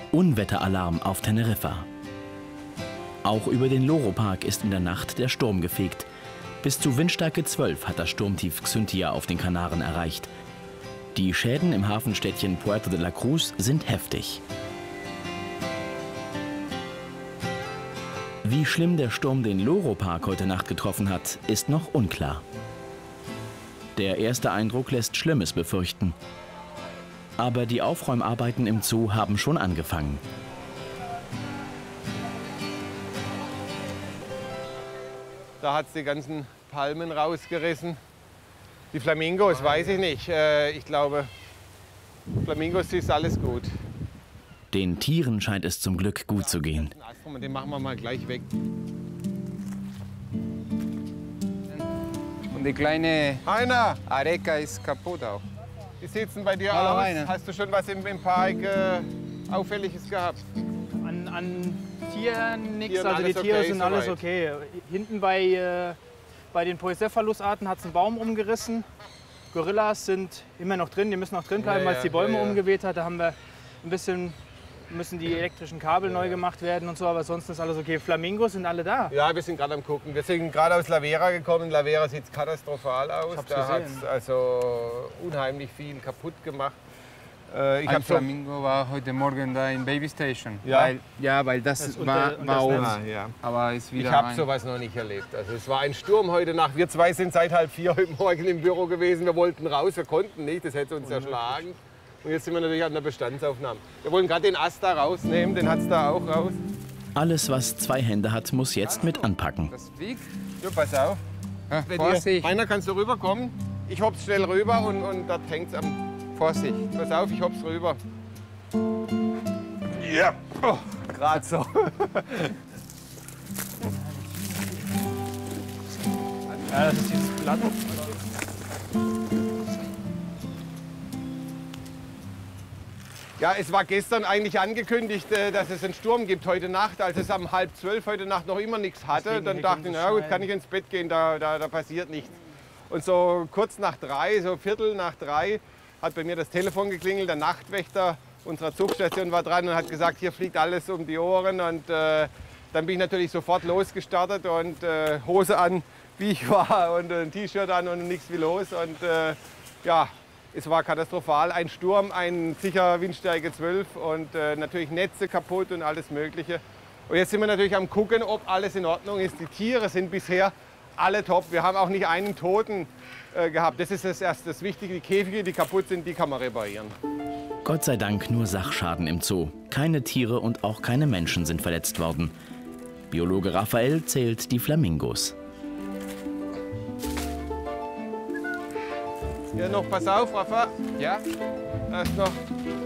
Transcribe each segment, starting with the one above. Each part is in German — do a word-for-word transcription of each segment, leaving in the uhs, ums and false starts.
Unwetteralarm auf Teneriffa. Auch über den Loro-Park ist in der Nacht der Sturm gefegt. Bis zu Windstärke zwölf hat das Sturmtief Xynthia auf den Kanaren erreicht. Die Schäden im Hafenstädtchen Puerto de la Cruz sind heftig. Wie schlimm der Sturm den Loro-Park heute Nacht getroffen hat, ist noch unklar. Der erste Eindruck lässt Schlimmes befürchten. Aber die Aufräumarbeiten im Zoo haben schon angefangen. Da hat es die ganzen Palmen rausgerissen. Die Flamingos, weiß ich nicht. Äh, ich glaube, Flamingos ist alles gut. Den Tieren scheint es zum Glück gut zu gehen. Den machen wir mal gleich weg. Und die kleine Heiner, Areca ist kaputt auch. wie sieht's denn bei dir Hallo, aus? Heiner. Hast du schon was im, im Park äh, Auffälliges gehabt? An, an Tieren nichts, Tieren also die alles Tiere okay, sind alles soweit. okay. Hinten bei, äh, bei den Poicephalus-Arten hat es einen Baum umgerissen. Gorillas sind immer noch drin, die müssen noch drin bleiben, Ja, weil ja, es die Bäume ja, ja. umgeweht hat. Da haben wir ein bisschen, müssen die elektrischen Kabel neu gemacht werden und so, aber sonst ist alles okay. Flamingos sind alle da. Ja, wir sind gerade am gucken. Wir sind gerade aus La Vera gekommen. La Vera sieht katastrophal aus. hab's Da hat gesehen. es also unheimlich viel kaputt gemacht. Äh, ich Ein habe so Flamingo war heute Morgen da in Baby Station. Ja? Weil, ja, weil das, Das war, unter- war unter- oben. Ah, ja. Aber ist wieder Ich habe rein. sowas noch nicht erlebt. Also es war ein Sturm heute Nacht. Wir zwei sind seit halb vier heute Morgen im Büro gewesen. Wir wollten raus, wir konnten nicht. Das hätte uns erschlagen. Und jetzt sind wir natürlich an der Bestandsaufnahme. Wir wollen gerade den Ast da rausnehmen. Den hat es da auch raus. Alles, was zwei Hände hat, muss jetzt mit anpacken. Das fliegt. Ja, pass auf. Ja, Wenn Vorsicht, Ihr, Rainer, kannst du rüberkommen? Ich hopp's schnell rüber und, und da hängt es am. Vorsicht. Pass auf, ich hopp's rüber. Ja, oh, gerade so. Ja, das ist dieses Blatt. Ja, es war gestern eigentlich angekündigt, äh, dass es einen Sturm gibt heute Nacht. Als es um halb zwölf heute Nacht noch immer nichts hatte, Deswegen dann hier dachte können ich, Sie na gut, schneiden. kann ich ins Bett gehen, da, da, da passiert nichts. Und so kurz nach drei, so Viertel nach drei, hat bei mir das Telefon geklingelt. Der Nachtwächter unserer Zugstation war dran und hat gesagt, hier fliegt alles um die Ohren. Und äh, dann bin ich natürlich sofort losgestartet und äh, Hose an, wie ich war, und ein T-Shirt an und nichts wie los. Und äh, ja, es war katastrophal. Ein Sturm, ein sicher Windstärke zwölf und äh, natürlich Netze kaputt und alles Mögliche. Und jetzt sind wir natürlich am gucken, ob alles in Ordnung ist. Die Tiere sind bisher alle top. Wir haben auch nicht einen Toten äh, gehabt. Das ist das erste. Das Wichtige, die Käfige, die kaputt sind, die kann man reparieren. Gott sei Dank nur Sachschaden im Zoo. Keine Tiere und auch keine Menschen sind verletzt worden. Biologe Raphael zählt die Flamingos. Hier noch, pass auf, Rafa. Ja? Da ist noch.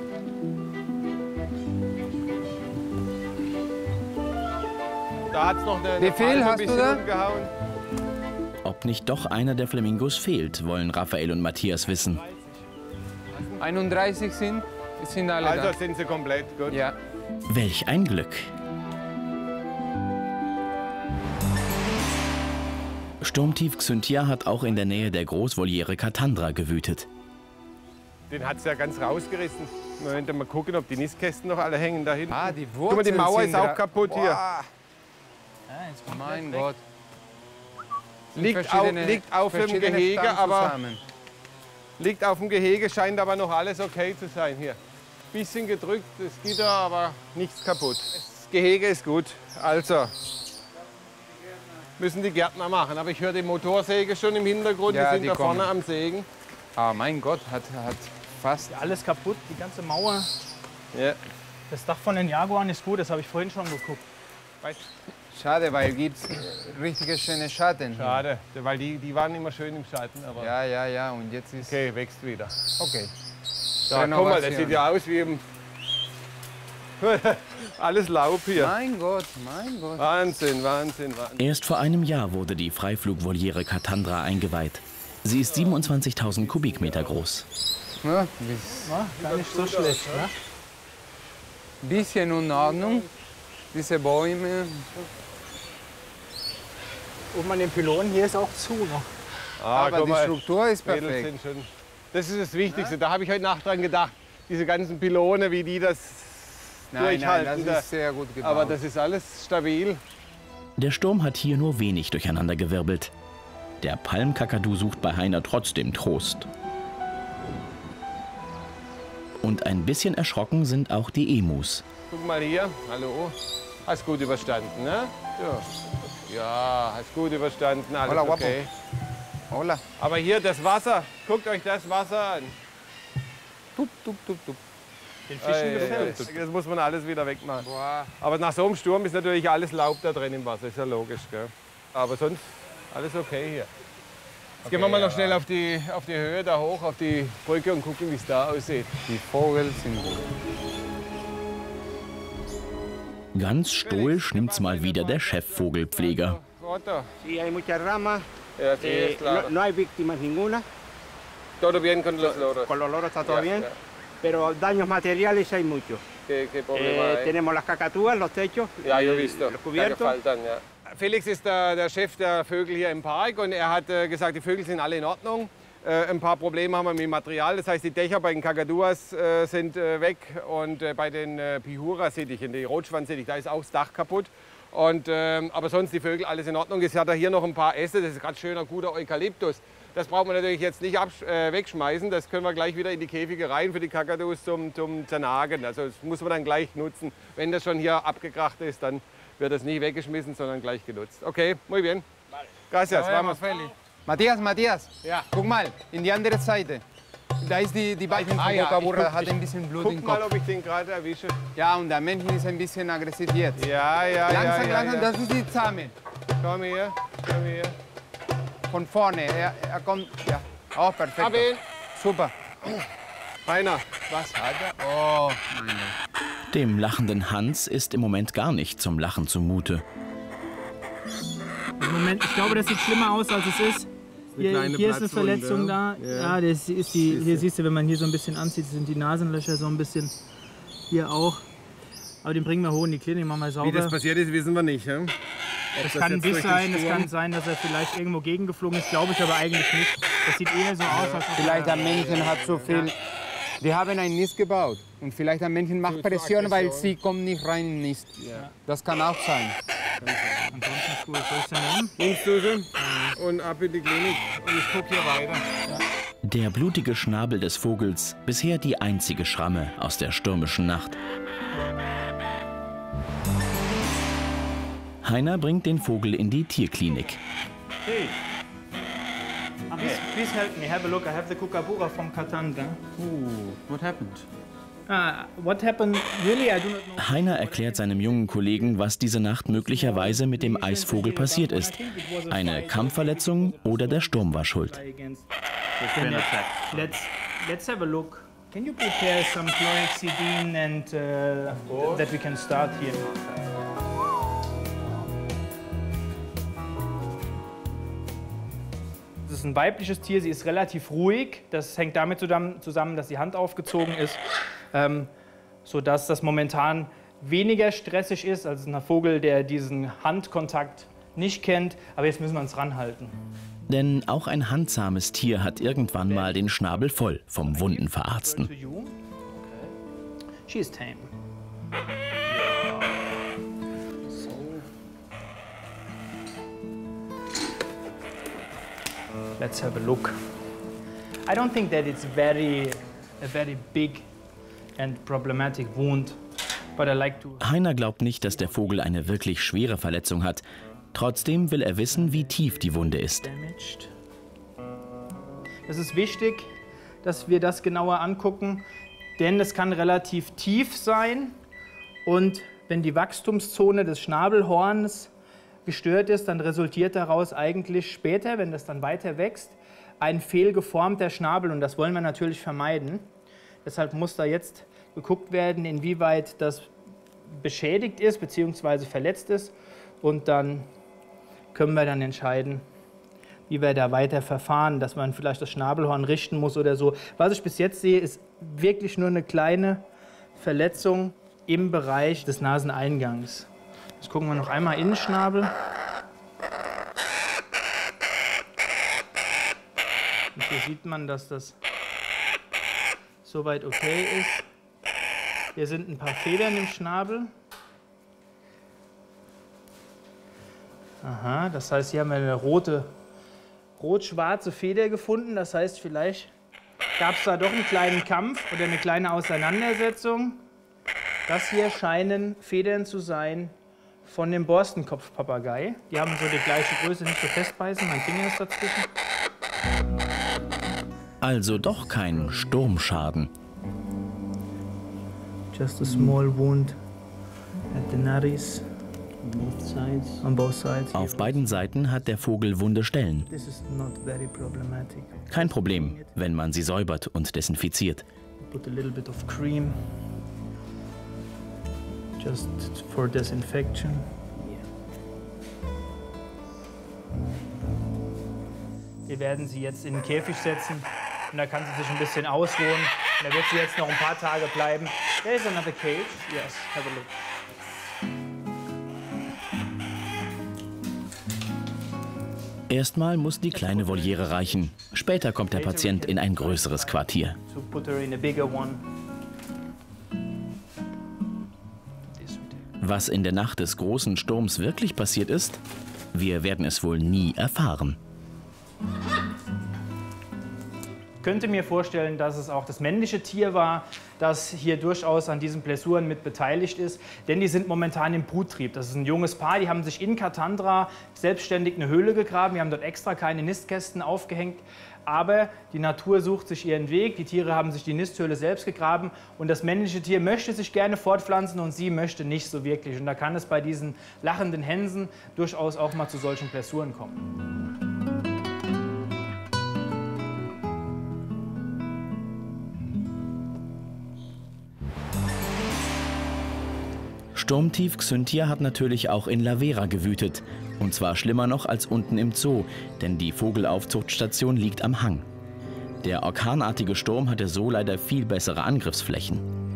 Da hat es noch eine, eine Wie viel Palme ein hast du bisschen da? umgehauen. Ob nicht doch einer der Flamingos fehlt, wollen Raphael und Matthias wissen. einunddreißig sind, sind alle Also da. sind sie komplett gut. Ja. Welch ein Glück! Sturmtief Xynthia hat auch in der Nähe der Großvoliere Katandra gewütet. Den hat es ja ganz rausgerissen. Wir könnten mal gucken, ob die Nistkästen noch alle hängen da hinten. Ah, die Guck mal, die Wurzeln Mauer sind ist auch ra- kaputt hier. Boah, mein Gott. Sind Liegt auf, verschiedene- liegt auf dem verschiedene Gehege, Stamm aber zusammen. liegt auf dem Gehege, scheint aber noch alles okay zu sein hier. Bisschen gedrückt, das Gitter, aber nichts kaputt. Das Gehege ist gut. Also müssen die Gärtner machen. Aber ich höre die Motorsäge schon im Hintergrund. Ja, die sind die da vorne kommen. am Sägen. Ah, mein Gott, hat, hat fast. Alles kaputt, die ganze Mauer. Ja. Das Dach von den Jaguaren ist gut, das habe ich vorhin schon geguckt. Weißt, Schade, weil gibt's richtige schöne Schatten. schade, weil die, die waren immer schön im Schatten. Aber Ja, ja, ja. Und jetzt ist. okay, wächst wieder. Okay. Da, guck mal, das sieht ja aus wie im alles Laub hier. Mein Gott, mein Gott. Wahnsinn, Wahnsinn, Wahnsinn. Erst vor einem Jahr wurde die Freiflugvoliere Katandra eingeweiht. Sie ist siebenundzwanzigtausend Kubikmeter groß. Ja, bis, Ja, gar nicht so schlecht. Ne? bisschen in Ordnung. Diese Bäume. Oben an den Pylonen, hier ist auch zu noch. Ah, Aber guck die mal, Struktur ist Mädels perfekt. sind schon. Das ist das Wichtigste. Da habe ich heute Nacht dran gedacht. Diese ganzen Pylone, wie die das Nein, nein, durchhaltender. das ist sehr gut gebaut. Aber das ist alles stabil. Der Sturm hat hier nur wenig durcheinandergewirbelt. Der Palmkakadu sucht bei Heiner trotzdem Trost. Und ein bisschen erschrocken sind auch die Emus. Guck mal hier. Hallo. Hast gut überstanden, ne? Ja. Ja, hast gut überstanden. Alles Hola, guapo. okay. Hola. Aber hier das Wasser. Guckt euch das Wasser an. Tup, tup, tup, tup. Den Fischen gefällt. Das muss man alles wieder wegmachen. Boah. Aber nach so einem Sturm ist natürlich alles Laub da drin im Wasser. Ist ja logisch, gell? Aber sonst alles okay hier. Jetzt gehen wir mal noch schnell auf die, auf die Höhe da hoch, auf die Brücke und gucken, wie es da aussieht. Die Vogel sind gut. Ganz stoisch nimmt's mal wieder der Chefvogelpfleger. Foto. Sí, hay muchas ramas, Ja, sí, eh, es claro. no, no hay víctimas ninguna, Todo bien con los loros. con los loros está todo Ya, bien, ya. pero daños materiales hay muchos. ¿Qué, qué problema Eh, hay? tenemos las cacatúas, los techos, Ja, ich eh, habe visto. los Ja, cubiertos. gefallen, ja. Felix ist der, der Chef der Vögel hier im Park und er hat äh, gesagt, die Vögel sind alle in Ordnung. Äh, ein paar Probleme haben wir mit dem Material, das heißt, die Dächer bei den Kakaduas äh, sind äh, weg und äh, bei den äh, Pihura-Sittichen, die Rotschwanzsittich, da ist auch das Dach kaputt. Und, ähm, aber sonst die Vögel alles in Ordnung. Jetzt hat er hier noch ein paar Äste, das ist gerade schöner, guter Eukalyptus. Das braucht man natürlich jetzt nicht äh, wegschmeißen, das können wir gleich wieder in die Käfige rein für die Kakadus zum, zum Zernagen. Also das muss man dann gleich nutzen. Wenn das schon hier abgekracht ist, dann wird das nicht weggeschmissen, sondern gleich genutzt. Okay, muy bien. Gracias, vamos. Matthias, Matthias, Ja. guck mal, in die andere Seite. Da ist die, die Weibchen Ah, von ja, Kookaburra, ich guck- hat ich ein bisschen Blut im Guck mal, Kopf. ob ich den gerade erwische. Ja, und der Männchen ist ein bisschen aggressiv jetzt. Ja, ja, Langsam, ja, ja, langsam, ja. das ist die Zahme. Komm her, komm her. Von vorne, er, er kommt, ja. Oh, perfekt. Hab ihn. Super. Heiner. Was hat er? Oh, mein Gott. Dem lachenden Hans ist im Moment gar nicht zum Lachen zumute. Moment, ich glaube, das sieht schlimmer aus, als es ist. Hier, kleine hier ist eine Platzwunde. Verletzung da. Ja, das ist die, hier siehst du, wenn man hier so ein bisschen anzieht, sind die Nasenlöcher so ein bisschen. Hier auch. Aber den bringen wir hoch in die Klinik, machen wir Wie sauber. das passiert ist, wissen wir nicht. Hm? Das kann ein Biss sein, es kann sein, dass er vielleicht irgendwo gegengeflogen ist, glaube ich aber eigentlich nicht. Das sieht eher so aus, als ob Vielleicht er- ein Männchen hat so viel. Wir haben ein Nest gebaut und vielleicht ein Männchen macht Pression, weil sie kommt nicht rein in Nest. Das kann auch sein. Ansonsten ist gut. Soll ich sie nehmen? Impfdose und ab in die Klinik. Und ich gucke hier weiter. Der blutige Schnabel des Vogels, bisher die einzige Schramme aus der stürmischen Nacht. Heiner bringt den Vogel in die Tierklinik. Hey. Please, please help me. Have a look. I have the kookaburra from Katanga. What happened? Ah, what happened? Really, I do not know. Heiner erklärt seinem jungen Kollegen, was diese Nacht möglicherweise mit dem Eisvogel passiert ist. Eine Kampfverletzung oder der Sturm war schuld. Let's let's have a look. Can you prepare some chlorhexidine and uh, that we can start here? Das ist ein weibliches Tier, sie ist relativ ruhig. Das hängt damit zusammen, dass die Hand aufgezogen ist, ähm, sodass das momentan weniger stressig ist als ein Vogel, der diesen Handkontakt nicht kennt. Aber jetzt müssen wir uns ranhalten. Denn auch ein handsames Tier hat irgendwann mal den Schnabel voll vom wunden Verarzten. To you. Okay. She is tame. Let's have a look. I don't think that it's very, a very big and problematic wound, but I like to. Heiner glaubt nicht, dass der Vogel eine wirklich schwere Verletzung hat. Trotzdem will er wissen, wie tief die Wunde ist. Damaged. Es ist wichtig, dass wir das genauer angucken, denn es kann relativ tief sein und wenn die Wachstumszone des Schnabelhorns gestört ist, dann resultiert daraus eigentlich später, wenn das dann weiter wächst, ein fehlgeformter Schnabel und das wollen wir natürlich vermeiden. Deshalb muss da jetzt geguckt werden, inwieweit das beschädigt ist bzw. verletzt ist und dann können wir dann entscheiden, wie wir da weiter verfahren, dass man vielleicht das Schnabelhorn richten muss oder so. Was ich bis jetzt sehe, ist wirklich nur eine kleine Verletzung im Bereich des Naseneingangs. Jetzt gucken wir noch einmal in den Schnabel. Und hier sieht man, dass das soweit okay ist. Hier sind ein paar Federn im Schnabel. Aha, das heißt, hier haben wir eine rote, rot-schwarze Feder gefunden. Das heißt, vielleicht gab es da doch einen kleinen Kampf oder eine kleine Auseinandersetzung. Das hier scheinen Federn zu sein von dem Borstenkopfpapagei. Die haben so die gleiche Größe, nicht so festbeißen, mein Finger ist dazwischen. Also doch kein Sturmschaden. Just a small wound at the nares. Both sides. On both sides. Auf beiden Seiten hat der Vogel wunde Stellen. This is not very problematic. Kein Problem, wenn man sie säubert und desinfiziert. Put a little bit of cream. Just for disinfection. Wir werden sie jetzt in den Käfig setzen und da kann sie sich ein bisschen ausruhen. Und da wird sie jetzt noch ein paar Tage bleiben. There is another cage. Yes, have a look. Erstmal muss die kleine Voliere reichen. Später kommt der Patient in ein größeres Quartier. To put her in a bigger one. Was in der Nacht des großen Sturms wirklich passiert ist, wir werden es wohl nie erfahren. Ich könnte mir vorstellen, dass es auch das männliche Tier war, das hier durchaus an diesen Blessuren mit beteiligt ist. Denn die sind momentan im Bruttrieb. Das ist ein junges Paar, die haben sich in Katandra selbstständig eine Höhle gegraben. Die haben dort extra keine Nistkästen aufgehängt. Aber die Natur sucht sich ihren Weg. Die Tiere haben sich die Nisthöhle selbst gegraben. Und das männliche Tier möchte sich gerne fortpflanzen und sie möchte nicht so wirklich. Und da kann es bei diesen lachenden Hänsen durchaus auch mal zu solchen Blessuren kommen. Sturmtief Xynthia hat natürlich auch in La Vera gewütet. Und zwar schlimmer noch als unten im Zoo, denn die Vogelaufzuchtstation liegt am Hang. Der orkanartige Sturm hatte so leider viel bessere Angriffsflächen.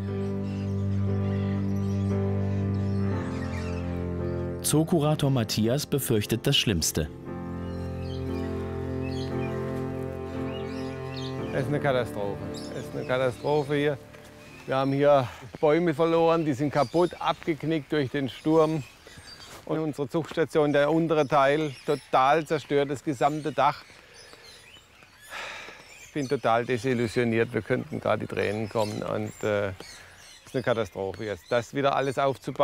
Zookurator Matthias befürchtet das Schlimmste. Das ist eine Katastrophe. Das ist eine Katastrophe hier. Wir haben hier Bäume verloren, die sind kaputt, abgeknickt durch den Sturm. Und unsere Zuchtstation, der untere Teil, total zerstört, das gesamte Dach. Ich bin total desillusioniert, wir könnten gerade die Tränen kommen. Und äh, es ist eine Katastrophe jetzt, das wieder alles aufzubauen.